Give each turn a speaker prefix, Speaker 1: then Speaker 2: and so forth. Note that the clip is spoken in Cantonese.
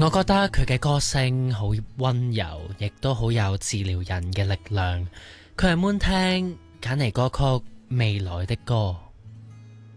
Speaker 1: 我覺得佢嘅歌聲好溫柔，亦都好有治療人嘅力量。佢係 Moon 聽揀嚟歌曲《未來的歌》。